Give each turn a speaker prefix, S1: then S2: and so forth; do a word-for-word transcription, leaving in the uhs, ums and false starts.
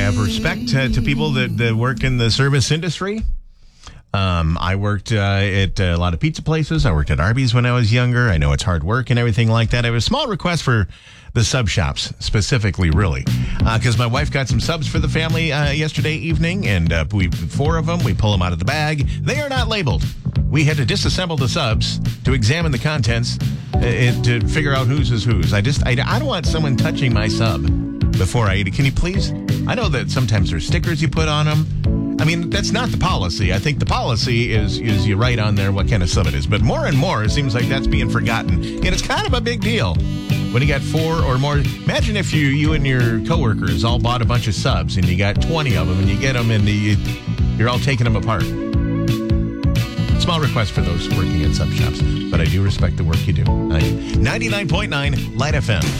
S1: have respect to, to people that, that work in the service industry. Um, I worked uh, at a lot of pizza places. I worked at Arby's when I was younger. I know it's hard work and everything like that. I have a small request for the sub shops specifically, really, because uh, my wife got some subs for the family uh, yesterday evening, and uh, we four of them. We pull them out of the bag. They are not labeled. We had to disassemble the subs to examine the contents uh, to figure out whose is whose. I just I, I don't want someone touching my sub before I eat it. Can you please? I know that sometimes there's stickers you put on them. I mean, that's not the policy. I think the policy is is you write on there what kind of sub it is. But more and more, it seems like that's being forgotten. And it's kind of a big deal when you got four or more. Imagine if you you and your coworkers all bought a bunch of subs and you got twenty of them and you get them and the, you're all taking them apart. Small request for those working at sub shops. But I do respect the work you do. ninety-nine point nine Light F M.